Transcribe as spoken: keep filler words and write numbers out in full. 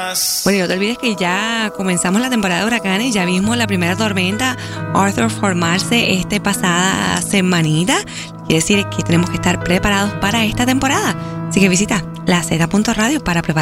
Bueno, y no te olvides que ya comenzamos la temporada de huracanes, ya vimos la primera tormenta Arthur formarse esta pasada semanita. Quiere decir que tenemos que estar preparados para esta temporada. Así que visita la z punto radio para preparar